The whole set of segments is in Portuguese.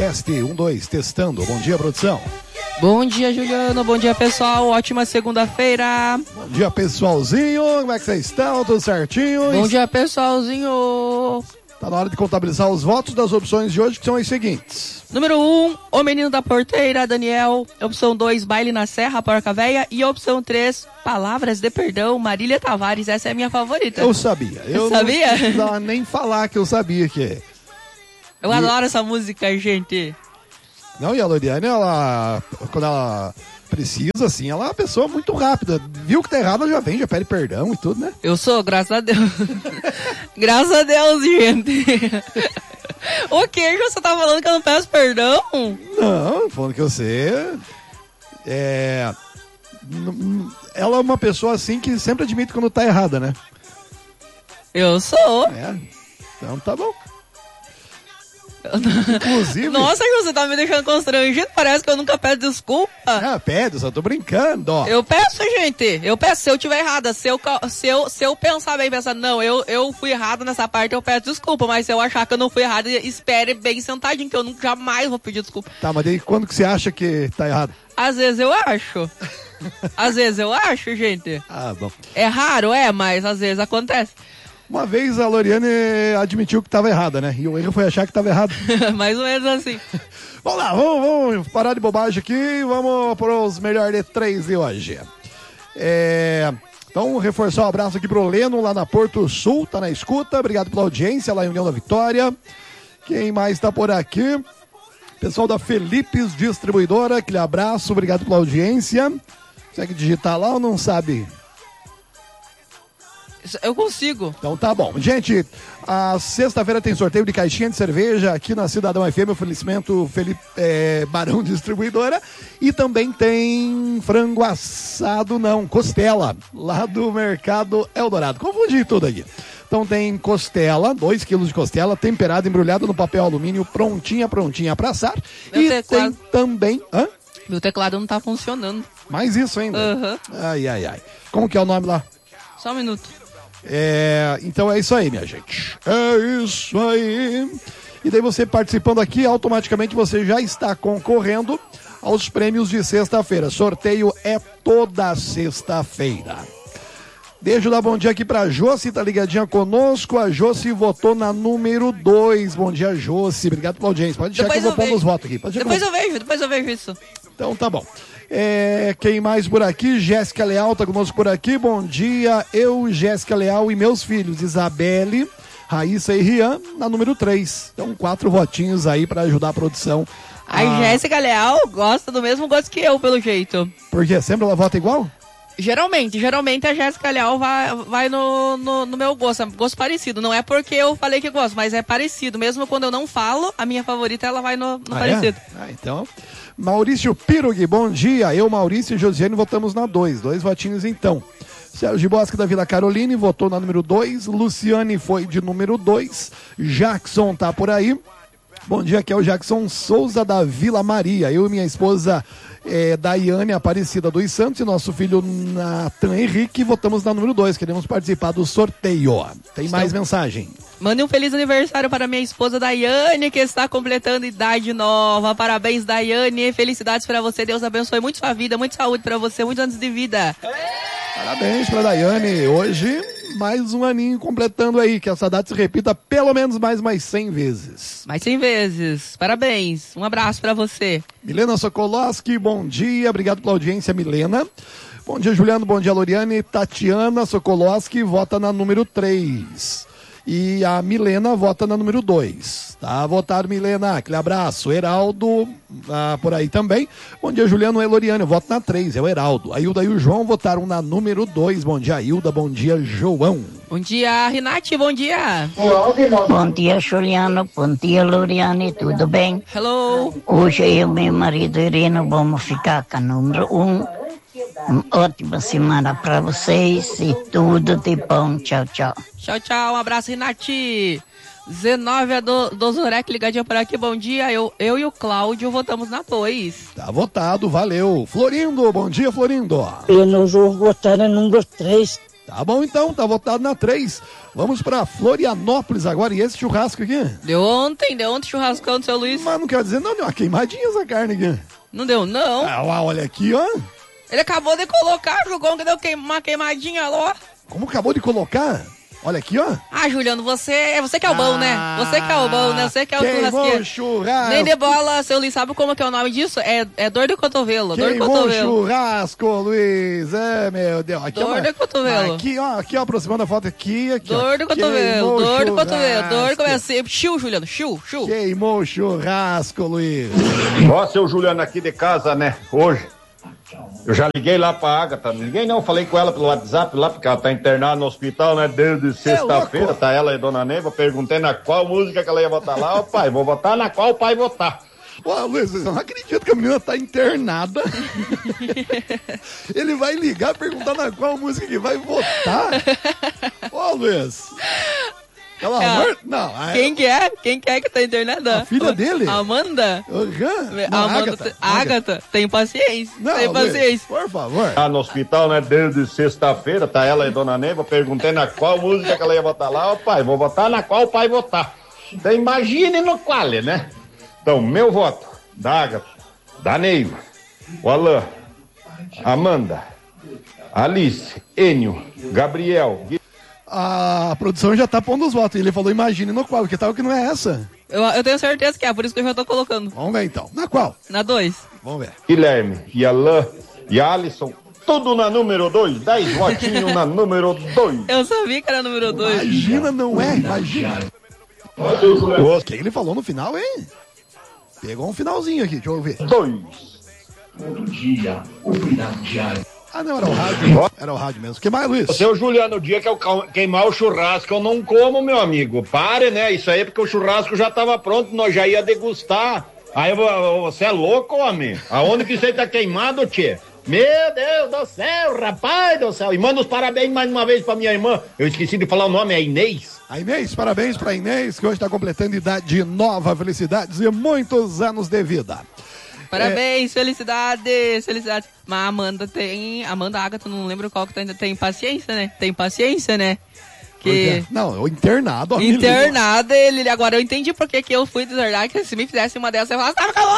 Teste, 1, 2, testando. Bom dia, produção. Bom dia, Juliano. Bom dia, pessoal. Ótima segunda-feira. Bom dia, pessoalzinho. Como é que vocês estão? Tudo certinho? Bom dia, pessoalzinho. Tá na hora de contabilizar os votos das opções de hoje, que são as seguintes. Número 1, O Menino da Porteira, Daniel. Opção 2, Baile na Serra, Porca Véia. E opção 3, Palavras de Perdão, Marília Tavares. Essa é a minha favorita. Eu sabia. Eu sabia? Não precisava nem falar que eu sabia que é. Eu adoro essa música, gente. Não, e a Loriane, ela, quando ela precisa, assim, ela é uma pessoa muito rápida. Viu que tá errado, ela já vem, já pede perdão e tudo, né? Eu sou, graças a Deus. Graças a Deus, gente. O que? Você tá falando que eu não peço perdão? Não, falando que você ela é uma pessoa assim que sempre admite quando tá errada, né? Eu sou. Então tá bom. Inclusive... Nossa, você tá me deixando constrangido. Parece que eu nunca peço desculpa. Pede, só tô brincando, ó. Eu peço, gente. Eu peço, se eu tiver errada. Se eu pensar bem, pensar, não, eu fui errado nessa parte, eu peço desculpa. Mas se eu achar que eu não fui errado, espere bem sentadinho, que eu nunca jamais vou pedir desculpa. Tá, mas daí quando que você acha que tá errado? Às vezes eu acho. Às vezes eu acho, gente. Bom. É raro, mas às vezes acontece. Uma vez a Loriane admitiu que estava errada, né? E o erro foi achar que estava errado. Mais ou menos assim. Vamos lá, vamos parar de bobagem aqui e vamos para os melhores de 3 de hoje. Então, reforçar um abraço aqui pro Leno, lá na Porto Sul, tá na escuta. Obrigado pela audiência, lá em União da Vitória. Quem mais tá por aqui? Pessoal da Felipes Distribuidora, aquele abraço, obrigado pela audiência. Consegue digitar lá ou não sabe? Eu consigo. Então tá bom. Gente, a sexta-feira tem sorteio de caixinha de cerveja aqui na Cidadão FM, oferecimento Barão Distribuidora. E também tem frango assado, costela, lá do Mercado Eldorado. Confundi tudo aqui. Então tem costela, 2 quilos de costela, temperada, embrulhada no papel alumínio, prontinha pra assar. Meu e teclado. tem também... Meu teclado não tá funcionando. Mais isso ainda? Uhum. Ai. Como que é o nome lá? Só um minuto. Então é isso aí, minha gente. É isso aí. E daí você participando aqui, automaticamente você já está concorrendo aos prêmios de sexta-feira. Sorteio é toda sexta-feira. Deixa eu dar bom dia aqui pra Josi, tá ligadinha conosco. A Josi votou na número 2. Bom dia, Josi. Obrigado pela audiência. Pode deixar que eu vou pondo os votos aqui. Depois eu vejo isso. Então tá bom. Quem mais por aqui? Jéssica Leal tá conosco por aqui. Bom dia, eu, Jéssica Leal e meus filhos, Isabelle, Raíssa e Rian, na número 3. Então 4 votinhos aí pra ajudar a produção. A Jéssica Leal gosta do mesmo gosto que eu, pelo jeito. Por quê? Sempre ela vota igual? Geralmente a Jéssica Leal vai no meu gosto parecido. Não é porque eu falei que gosto, mas é parecido. Mesmo quando eu não falo, a minha favorita, ela vai no parecido. Então... Maurício Pirugui, bom dia. Eu, Maurício e Josiane votamos na 2. 2 votinhos então. Sérgio Bosque da Vila Caroline votou na número 2. Luciane foi de número 2. Jackson tá por aí. Bom dia, aqui é o Jackson Souza da Vila Maria. Eu e minha esposa Daiane Aparecida dos Santos e nosso filho Natan Henrique votamos na número 2. Queremos participar do sorteio. Tem mais mensagem? Mande um feliz aniversário para minha esposa Daiane, que está completando idade nova. Parabéns, Daiane. Felicidades para você. Deus abençoe muito sua vida, muita saúde para você, muitos anos de vida. Parabéns para Daiane. Hoje, mais um aninho completando aí. Que essa data se repita pelo menos mais 100 vezes. Mais 100 vezes. Parabéns. Um abraço para você. Milena Sokolowski, bom dia. Obrigado pela audiência, Milena. Bom dia, Juliano. Bom dia, Loriane. Tatiana Sokolowski vota na número 3. E a Milena vota na número 2. Tá votado, Milena. Aquele abraço. Heraldo, por aí também. Bom dia, Juliano e Loriane. Eu voto na 3, é o Heraldo. A Hilda e o João votaram na número 2. Bom dia, Hilda. Bom dia, João. Bom dia, Renate. Bom dia. Bom dia, Juliano. Bom dia, Loriane. Tudo bem? Hello. Hoje eu e meu marido Irene vamos ficar com a número 1. Uma ótima semana para vocês e tudo de bom. Tchau, tchau. Tchau, tchau. Um abraço, Renate. Zenóvia do Zorek, ligadinha por aqui. Bom dia. Eu e o Cláudio votamos na 2. Tá votado, valeu. Florindo, bom dia, Florindo. Eu não vou votar no número 3. Tá bom então, tá votado na 3. Vamos pra Florianópolis agora. E esse churrasco aqui? Deu ontem churrascão do seu Luiz. Mas não quero dizer, não, deu uma queimadinha essa carne aqui. Não deu, não. Ah, olha aqui, ó. Ele acabou de colocar, jogou que deu uma queimadinha lá. Como acabou de colocar? Olha aqui, ó. Ah, Juliano, você que é o bom, né? Você que é o bom, né? Você que é o churrasqueiro. Churrasco. Nem de bola, seu Luiz, sabe como que é o nome disso? É dor de cotovelo, dor de Queimou cotovelo. Churrasco, Luiz. É, meu Deus. Aqui, Dor de cotovelo. Aqui, ó, aproximando a foto aqui, Dor de cotovelo, dor de cotovelo, dor de cotovelo. Chiu, Juliano, chiu. Queimou o churrasco, Luiz. Ó, seu Juliano aqui de casa, né? Hoje. Eu já liguei lá pra Agatha, não liguei não, falei com ela pelo WhatsApp lá, porque ela tá internada no hospital, né, desde sexta-feira, tá ela e Dona Neiva, perguntei na qual música que ela ia votar lá, ó pai, vou votar na qual o pai votar. Ó, Luiz, eu não acredito que a menina tá internada. Ele vai ligar, perguntar na qual música que vai votar. Ó, Luiz. Pelo amor... Não. Quem que é que tá internada? A filha dele? Amanda? Não, Agatha, tem paciência. Não, tem paciência. Luiz, por favor. Tá no hospital, né, desde sexta-feira, tá ela e Dona Neiva, perguntei na qual música que ela ia votar lá, ó pai, vou votar na qual o pai votar. Então imagine no qual, né? Então, meu voto, da Agatha, da Neiva, o Alain, Amanda, Alice, Enio, Gabriel... A produção já tá pondo os votos. Ele falou, imagine no qual, que tal que não é essa? Eu tenho certeza que é, por isso que eu já tô colocando. Vamos ver então. Na qual? Na 2. Vamos ver. Guilherme, e Alain, e Alisson, tudo na número 2, 10 votinhos na número 2. Eu sabia que era número 2. Imagina, não é? Imagina. O que ele falou no final, hein? Pegou um finalzinho aqui, deixa eu ver. 2. Todo dia, o final diário. Ah, não, era o rádio. Era o rádio mesmo. O que mais, Luiz? Seu Juliano, o dia que eu queimar o churrasco, eu não como, meu amigo. Pare, né? Isso aí é porque o churrasco já tava pronto, nós já ia degustar. Aí você é louco, homem? Aonde que você tá queimado, tchê? Meu Deus do céu, rapaz do céu. E manda os parabéns mais uma vez pra minha irmã. Eu esqueci de falar o nome, é Inês. A Inês, parabéns pra Inês, que hoje tá completando idade nova, felicidades e muitos anos de vida. Parabéns, felicidades. Mas a Amanda Agatha, não lembro qual que tem paciência, né? Tem paciência, né? Que... Não, o internado. Internado, ele... Agora eu entendi por que eu fui deserdar, que se me fizesse uma dessas, eu ia falar, tá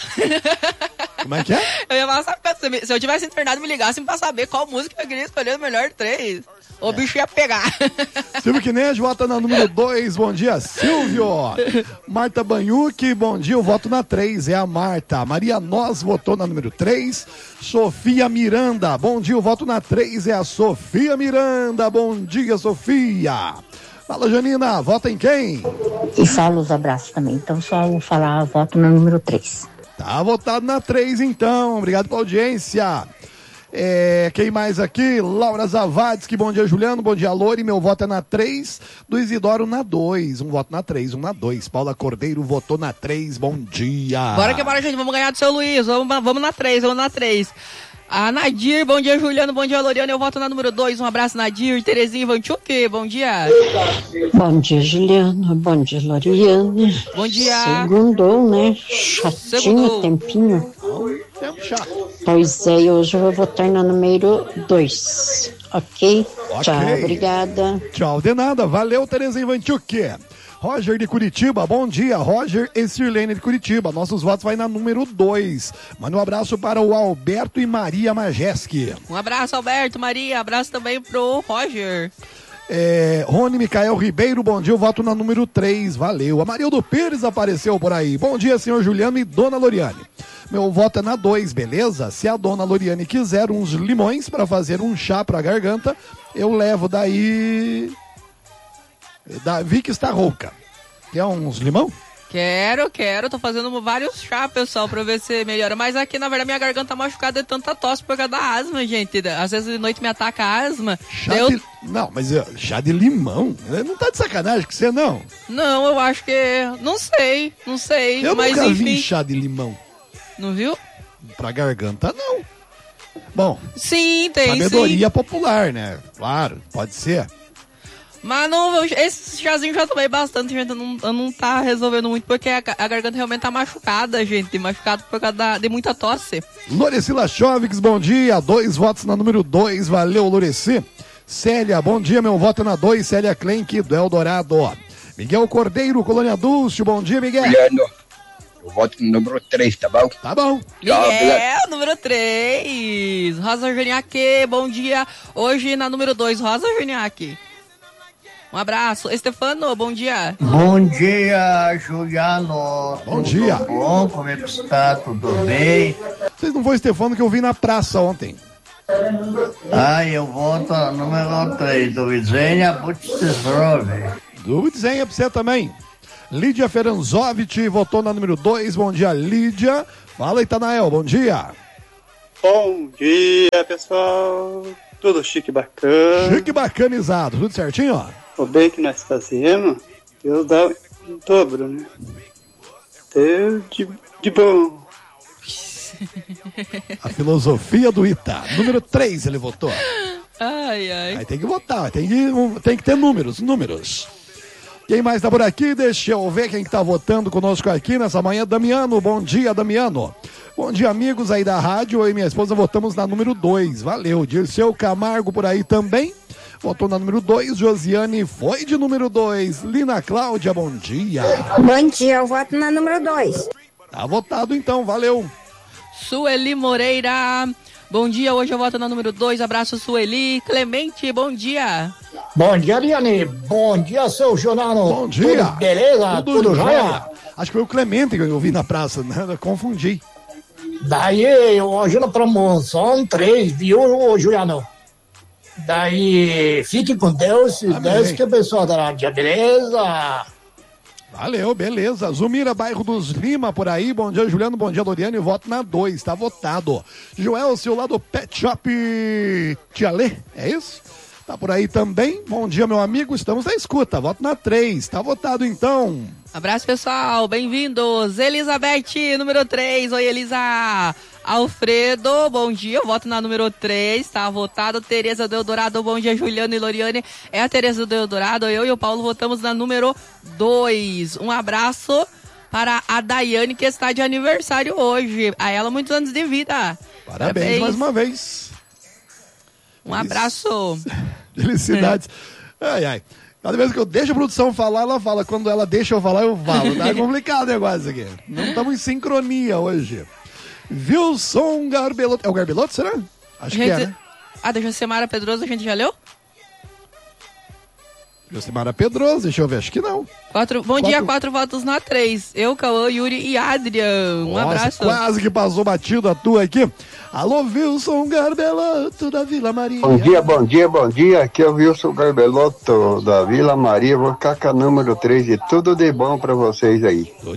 louco? Como é que é? Eu ia falar, se eu tivesse internado, me ligassem pra saber qual música eu queria escolher o melhor 3. O bicho ia pegar. Silvio Quinês vota na número 2. Bom dia, Silvio. Marta Banhuque, bom dia. Eu voto na 3. É a Marta. Maria Nós votou na número 3. Sofia Miranda. Bom dia, eu voto na 3. É a Sofia Miranda. Bom dia, Sofia. Fala, Janina. Vota em quem? E falo os abraços também. Então só vou falar, voto no número 3. Tá votado na 3, então. Obrigado pela audiência. Quem mais aqui? Laura Zavades, que bom dia, Juliano, bom dia, Lori, meu voto é na 3, do Isidoro na 2, um voto na 3, um na 2, Paula Cordeiro votou na 3, bom dia. Bora, gente, vamos ganhar do seu Luiz, vamos na 3. A Nadir, bom dia, Juliano, bom dia, Loriano, eu voto na número 2, um abraço, Nadir. Terezinha Ivanchuk, bom dia. Bom dia, Juliano, bom dia, Loriano. Bom dia. Segundou, né? Chatinho, tempinho. Tempo chato. Pois é, hoje eu vou votar na número 2, ok? Tchau, obrigada. Tchau, de nada, valeu, Terezinha Ivanchuk. Roger de Curitiba, bom dia, Roger e Sirlene de Curitiba, nossos votos vai na número 2, manda um abraço para o Alberto e Maria Majeski. Um abraço, Alberto, Maria, abraço também pro Roger. Rony Micael Ribeiro, bom dia, eu voto na número 3, valeu. Amarildo Pires apareceu por aí, bom dia, senhor Juliano e dona Loriane. Meu voto é na 2, beleza? Se a dona Loriane quiser uns limões para fazer um chá pra garganta, eu levo daí... Davi que está rouca. Quer uns limão? Quero, tô fazendo vários chá, pessoal, pra ver se melhora. Mas aqui, na verdade, minha garganta tá machucada de tanta tosse por causa da asma, gente. Às vezes de noite me ataca a asma. Não, mas chá de limão? Não tá de sacanagem com você, não? Não, eu acho que... Não sei. Eu mas nunca enfim... vi chá de limão. Não viu? Pra garganta, não. Bom, sim, tem sabedoria sim. Popular, né? Claro, pode ser. Mas não, esse chazinho já tomei bastante, gente. Não tá resolvendo muito, porque a garganta realmente tá machucada, gente. Machucada por causa de muita tosse. Loreci Lachovics, bom dia. 2 votos na número 2. Valeu, Loreci. Célia, bom dia, meu voto é na 2, Célia Klenk, do Eldorado. Miguel Cordeiro, Colônia Dulce, bom dia, Miguel. Juliano, eu voto no número 3, tá bom? Tá bom. Miguel, número 3. Rosa Juniaque, bom dia. Hoje na número 2, Rosa Juniaque. Um abraço. Estefano, bom dia. Bom dia, Juliano. Bom dia. Tudo bom? Como é que está? Tudo bem? Vocês não foi, Estefano, que eu vi na praça ontem. Eu voto no número 3, do Isenha Buttislov. Do Desenha pra você também. Lídia Feranzovic votou na número 2. Bom dia, Lídia. Fala, Itanael, bom dia. Bom dia, pessoal. Tudo chique, bacana. Chique bacanizado, tudo certinho, ó. O bem que nós fazemos, Deus dá em dobro, né? Deus de bom. A filosofia do Ita. Número 3 ele votou. Ai, ai. Aí tem que votar, tem que ter números. Quem mais tá por aqui? Deixa eu ver quem que tá votando conosco aqui nessa manhã. Damiano, bom dia, Damiano. Bom dia, amigos aí da rádio. Eu e minha esposa votamos na número 2. Valeu. Dirceu Camargo por aí também. Votou na número 2. Josiane foi de número 2. Lina Cláudia, bom dia. Bom dia, eu voto na número 2. Tá votado então, valeu. Sueli Moreira, bom dia. Hoje eu voto na número 2. Abraço, Sueli. Clemente, bom dia. Bom dia, Liane. Bom dia, seu Jonano. Bom dia. Tudo beleza? Tudo jóia? Acho que foi o Clemente que eu vi na praça, né? Eu confundi. Daí, hoje na promoção 3, viu, Juliano? Daí, fique com Deus, Deus que abençoe a dia, beleza? Valeu, beleza. Zumira, bairro dos Lima, por aí. Bom dia, Juliano. Bom dia, Doriane. Voto na 2, tá votado. Joel, seu lado Pet Shop Tia Lê, é isso? Tá por aí também. Bom dia, meu amigo. Estamos na escuta. Voto na 3, tá votado então. Abraço, pessoal. Bem-vindos. Elizabeth, número 3. Oi, Elisa. Alfredo, bom dia. Eu voto na número 3, tá votado. Tereza do Eldorado, bom dia. Juliano e Loriane. É a Tereza do Eldorado. Eu e o Paulo votamos na número 2. Um abraço para a Daiane, que está de aniversário hoje. A ela, muitos anos de vida. Parabéns mais uma vez. Um abraço. Felicidades. Ai, ai. Cada vez que eu deixo a produção falar, ela fala. Quando ela deixa eu falar, eu falo. Tá complicado o negócio aqui. Não estamos em sincronia hoje. Wilson Garbeloto. É o Garbeloto, será? Acho que é, né? Da Josemara Pedroso, a gente já leu? Josemara Pedroso, deixa eu ver, acho que não. Bom dia, 4 votos na 3. Eu, Cauã, Yuri e Adrian. Um abraço. Quase que passou batido a tua aqui. Alô, Wilson Garbeloto da Vila Maria. Bom dia. Aqui é o Wilson Garbeloto da Vila Maria. Vou ficar com a número 3 e tudo de bom pra vocês aí.